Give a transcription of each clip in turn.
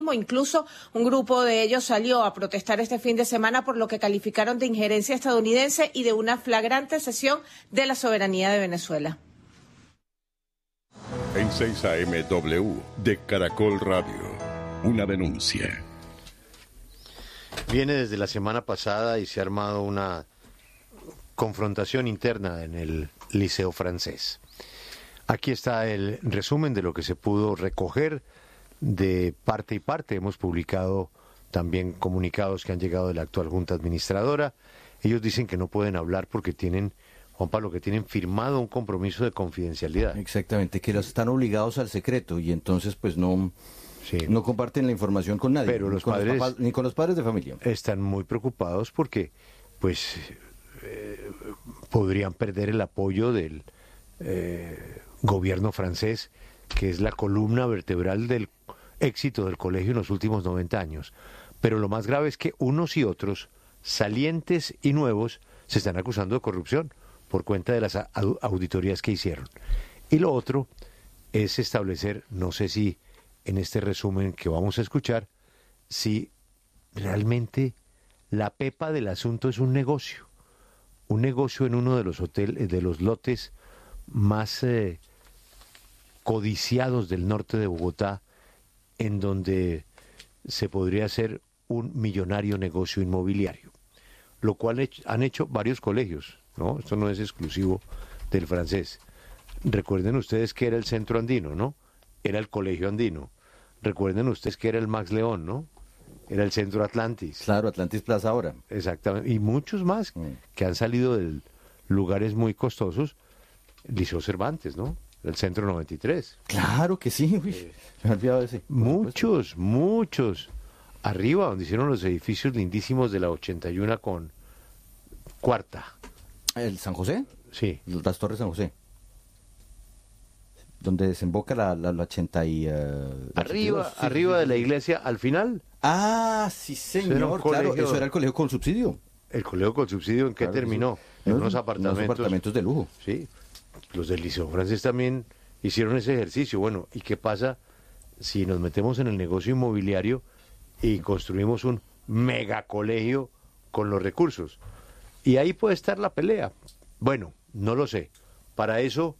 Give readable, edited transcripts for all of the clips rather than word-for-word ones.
Incluso un grupo de ellos salió a protestar este fin de semana por lo que calificaron de injerencia estadounidense y de una flagrante cesión de la soberanía de Venezuela. En 6 AM W de Caracol Radio, una denuncia. Viene desde la semana pasada y se ha armado una confrontación interna en el Liceo Francés. Aquí está el resumen de lo que se pudo recoger de parte y parte. Hemos publicado también comunicados que han llegado de la actual Junta Administradora. Ellos dicen que no pueden hablar porque tienen, Juan Pablo, que tienen firmado un compromiso de confidencialidad. Exactamente, que están obligados al secreto y entonces pues no comparten la información con nadie. Pero los padres, ni con los padres de familia. Están muy preocupados porque pues podrían perder el apoyo del gobierno francés, que es la columna vertebral del éxito del colegio en los últimos 90 años. Pero lo más grave es que unos y otros, salientes y nuevos, se están acusando de corrupción por cuenta de las auditorías que hicieron. Y lo otro es establecer, no sé si en este resumen que vamos a escuchar, si realmente la pepa del asunto es un negocio en uno de los hoteles, de los lotes más codiciados del norte de Bogotá, en donde se podría hacer un millonario negocio inmobiliario, lo cual han hecho varios colegios, ¿no? Esto no es exclusivo del Francés. Recuerden ustedes que era el Centro Andino, ¿no? Era el Colegio Andino. Recuerden ustedes que era el Max León, ¿no? Era el Centro Atlantis. Claro, Atlantis Plaza ahora. Exactamente. Y muchos más que han salido de lugares muy costosos. Liceo Cervantes, ¿no? El Centro 93. Claro que sí. Se me ha olvidado ese. Muchos. Arriba, donde hicieron los edificios lindísimos de la 81 con Cuarta. ¿El San José? Sí. Las Torres San José. Donde desemboca la 80 y... arriba de la iglesia, al final. Ah, sí, señor. Claro, eso era el colegio con subsidio. El colegio con subsidio, ¿en qué terminó? Sí. En unos apartamentos de lujo. Sí. Los del Liceo Francés también hicieron ese ejercicio. Bueno, ¿y qué pasa si nos metemos en el negocio inmobiliario y construimos un megacolegio con los recursos? Y ahí puede estar la pelea. Bueno, no lo sé. Para eso,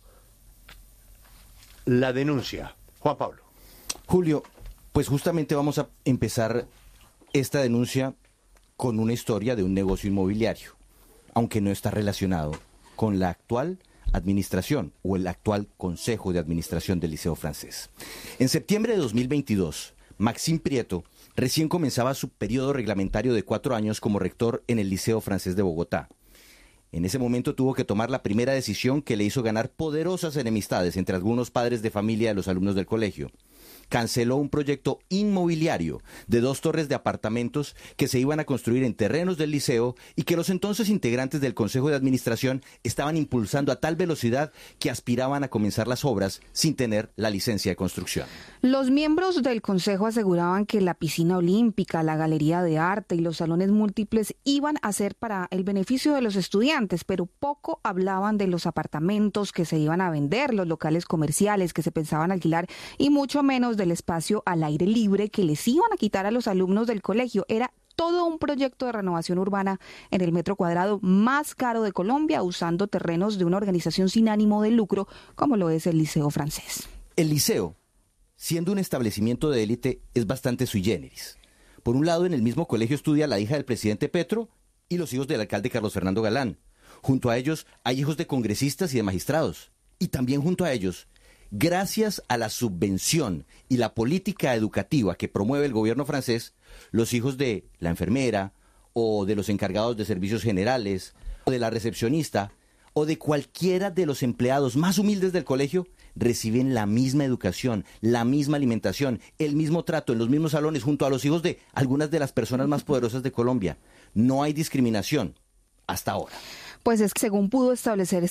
la denuncia. Juan Pablo. Julio, pues justamente vamos a empezar esta denuncia con una historia de un negocio inmobiliario, aunque no está relacionado con la actual administración o el actual Consejo de Administración del Liceo Francés. En septiembre de 2022, Maxime Prieto recién comenzaba su periodo reglamentario de 4 años como rector en el Liceo Francés de Bogotá. En ese momento tuvo que tomar la primera decisión que le hizo ganar poderosas enemistades entre algunos padres de familia de los alumnos del colegio. Canceló un proyecto inmobiliario de 2 torres de apartamentos que se iban a construir en terrenos del liceo y que los entonces integrantes del Consejo de Administración estaban impulsando a tal velocidad que aspiraban a comenzar las obras sin tener la licencia de construcción. Los miembros del Consejo aseguraban que la piscina olímpica, la galería de arte y los salones múltiples iban a ser para el beneficio de los estudiantes, pero poco hablaban de los apartamentos que se iban a vender, los locales comerciales que se pensaban alquilar y mucho menos del espacio al aire libre que les iban a quitar a los alumnos del colegio. Era todo un proyecto de renovación urbana en el metro cuadrado más caro de Colombia, usando terrenos de una organización sin ánimo de lucro como lo es el Liceo Francés. El liceo, siendo un establecimiento de élite, es bastante sui generis. Por un lado, en el mismo colegio estudia la hija del presidente Petro y los hijos del alcalde Carlos Fernando Galán. Junto a ellos hay hijos de congresistas y de magistrados. Y también junto a ellos, gracias a la subvención y la política educativa que promueve el gobierno francés, los hijos de la enfermera o de los encargados de servicios generales o de la recepcionista o de cualquiera de los empleados más humildes del colegio reciben la misma educación, la misma alimentación, el mismo trato en los mismos salones junto a los hijos de algunas de las personas más poderosas de Colombia. No hay discriminación hasta ahora. Pues es que según pudo establecer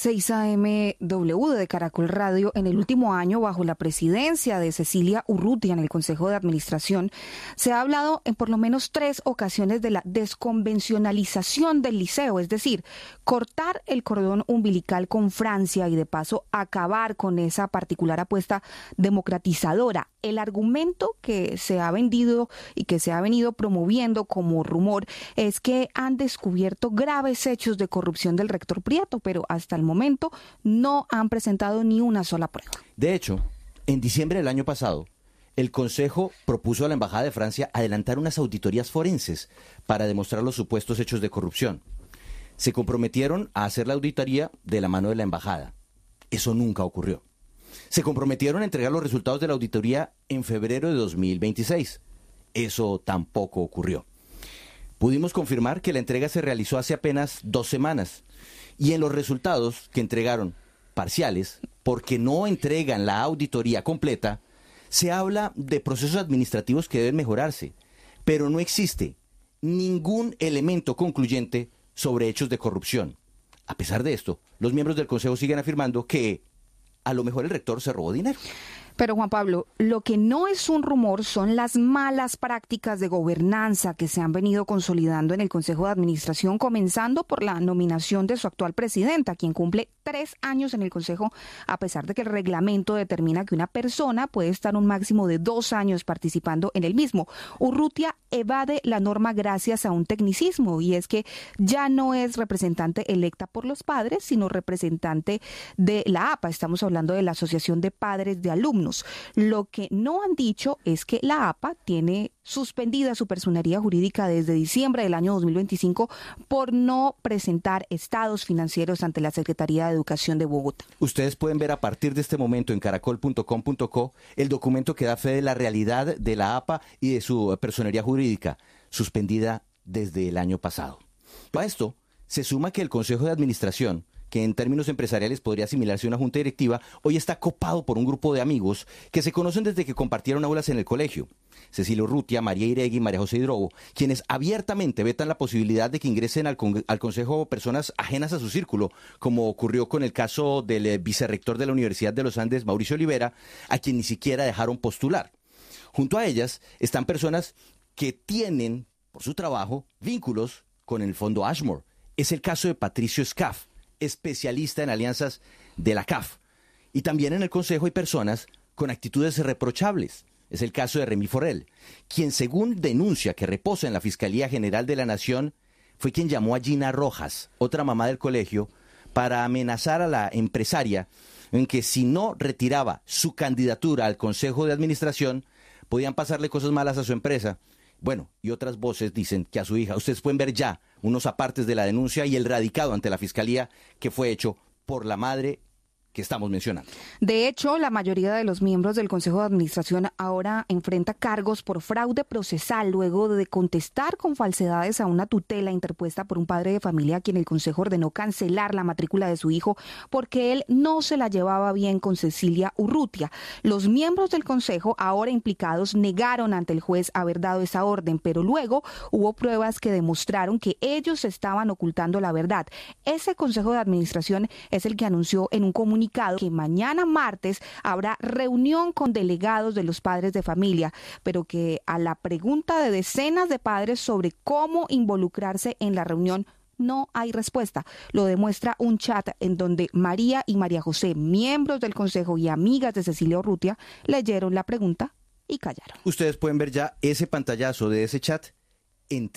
6am de Caracol Radio, en el último año, bajo la presidencia de Cecilia Urrutia en el Consejo de Administración, se ha hablado en por lo menos 3 ocasiones de la desconvencionalización del liceo, es decir, cortar el cordón umbilical con Francia y de paso acabar con esa particular apuesta democratizadora. El argumento que se ha vendido y que se ha venido promoviendo como rumor es que han descubierto graves hechos de corrupción del rector Prieto, pero hasta el momento no han presentado ni una sola prueba. De hecho, en diciembre del año pasado, el Consejo propuso a la Embajada de Francia adelantar unas auditorías forenses para demostrar los supuestos hechos de corrupción. Se comprometieron a hacer la auditoría de la mano de la Embajada. Eso nunca ocurrió. Se comprometieron a entregar los resultados de la auditoría en febrero de 2026. Eso tampoco ocurrió. Pudimos confirmar que la entrega se realizó hace apenas 2 semanas y en los resultados que entregaron parciales, porque no entregan la auditoría completa, se habla de procesos administrativos que deben mejorarse, pero no existe ningún elemento concluyente sobre hechos de corrupción. A pesar de esto, los miembros del Consejo siguen afirmando que a lo mejor el rector se robó dinero. Pero Juan Pablo, lo que no es un rumor son las malas prácticas de gobernanza que se han venido consolidando en el Consejo de Administración, comenzando por la nominación de su actual presidenta, quien cumple 3 años en el Consejo, a pesar de que el reglamento determina que una persona puede estar un máximo de 2 años participando en el mismo. Urrutia evade la norma gracias a un tecnicismo, y es que ya no es representante electa por los padres, sino representante de la APA. Estamos hablando de la Asociación de Padres de Alumnos. Lo que no han dicho es que la APA tiene suspendida su personería jurídica desde diciembre del año 2025 por no presentar estados financieros ante la Secretaría de Educación de Bogotá. Ustedes pueden ver a partir de este momento en caracol.com.co el documento que da fe de la realidad de la APA y de su personería jurídica, suspendida desde el año pasado. A esto se suma que el Consejo de Administración, que en términos empresariales podría asimilarse a una junta directiva, hoy está copado por un grupo de amigos que se conocen desde que compartieron aulas en el colegio. Cecilia Urrutia, María Iregui y María José Hidrobo, quienes abiertamente vetan la posibilidad de que ingresen al Consejo personas ajenas a su círculo, como ocurrió con el caso del vicerrector de la Universidad de los Andes, Mauricio Olivera, a quien ni siquiera dejaron postular. Junto a ellas están personas que tienen, por su trabajo, vínculos con el Fondo Ashmore. Es el caso de Patricio Scaff, especialista en alianzas de la CAF. Y también en el Consejo hay personas con actitudes reprochables. Es el caso de Remy Forel, quien, según denuncia que reposa en la Fiscalía General de la Nación, fue quien llamó a Gina Rojas, otra mamá del colegio, para amenazar a la empresaria en que si no retiraba su candidatura al Consejo de Administración, podían pasarle cosas malas a su empresa. Bueno, y otras voces dicen que a su hija. Ustedes pueden ver ya unos apartes de la denuncia y el radicado ante la Fiscalía que fue hecho por la madre que estamos mencionando. De hecho, la mayoría de los miembros del Consejo de Administración ahora enfrenta cargos por fraude procesal luego de contestar con falsedades a una tutela interpuesta por un padre de familia a quien el Consejo ordenó cancelar la matrícula de su hijo porque él no se la llevaba bien con Cecilia Urrutia. Los miembros del Consejo ahora implicados negaron ante el juez haber dado esa orden, pero luego hubo pruebas que demostraron que ellos estaban ocultando la verdad. Ese Consejo de Administración es el que anunció en un comunicado que mañana martes habrá reunión con delegados de los padres de familia, pero que a la pregunta de decenas de padres sobre cómo involucrarse en la reunión no hay respuesta. Lo demuestra un chat en donde María y María José, miembros del Consejo y amigas de Cecilia Urrutia, leyeron la pregunta y callaron. Ustedes pueden ver ya ese pantallazo de ese chat en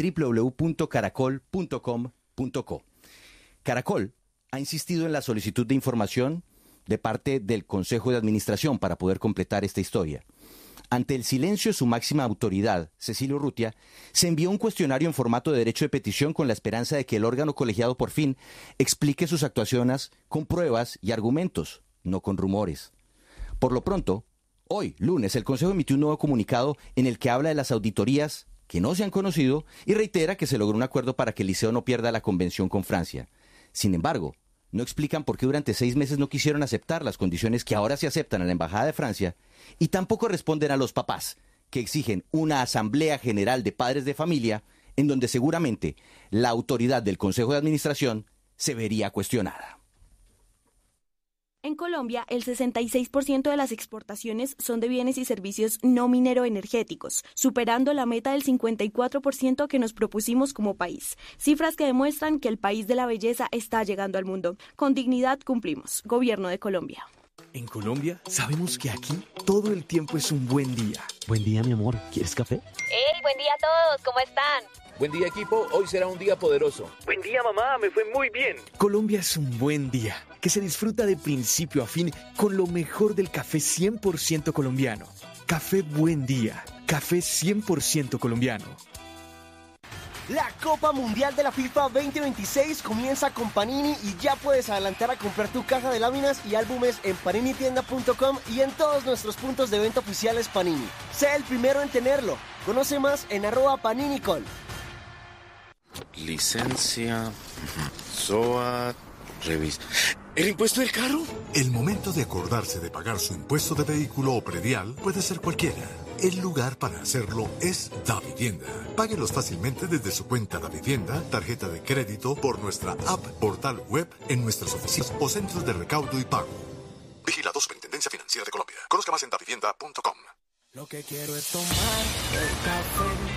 www.caracol.com.co. Caracol ha insistido en la solicitud de información de parte del Consejo de Administración para poder completar esta historia. Ante el silencio de su máxima autoridad, Cecilia Urrutia, se envió un cuestionario en formato de derecho de petición con la esperanza de que el órgano colegiado por fin explique sus actuaciones con pruebas y argumentos, no con rumores. Por lo pronto, hoy, lunes, el Consejo emitió un nuevo comunicado en el que habla de las auditorías que no se han conocido y reitera que se logró un acuerdo para que el liceo no pierda la convención con Francia. Sin embargo, no explican por qué durante 6 meses no quisieron aceptar las condiciones que ahora se aceptan a la Embajada de Francia y tampoco responden a los papás, que exigen una asamblea general de padres de familia en donde seguramente la autoridad del Consejo de Administración se vería cuestionada. En Colombia, el 66% de las exportaciones son de bienes y servicios no mineroenergéticos, superando la meta del 54% que nos propusimos como país. Cifras que demuestran que el país de la belleza está llegando al mundo. Con dignidad cumplimos. Gobierno de Colombia. En Colombia sabemos que aquí todo el tiempo es un buen día. Buen día, mi amor. ¿Quieres café? ¡Hey! Buen día a todos. ¿Cómo están? Buen día, equipo. Hoy será un día poderoso. Buen día, mamá. Me fue muy bien. Colombia es un buen día que se disfruta de principio a fin con lo mejor del café 100% colombiano. Café Buen Día. Café 100% colombiano. La Copa Mundial de la FIFA 2026 comienza con Panini y ya puedes adelantar a comprar tu caja de láminas y álbumes en paninitienda.com y en todos nuestros puntos de venta oficiales Panini. Sé el primero en tenerlo. Conoce más en @paninicol. Licencia, SOAT, revisa. ¿El impuesto del carro? El momento de acordarse de pagar su impuesto de vehículo o predial puede ser cualquiera. El lugar para hacerlo es Davivienda. Páguelos fácilmente desde su cuenta Davivienda, tarjeta de crédito, por nuestra app, portal web, en nuestras oficinas o centros de recaudo y pago. Vigilado Superintendencia Financiera de Colombia. Conozca más en davivienda.com. Lo que quiero es tomar el café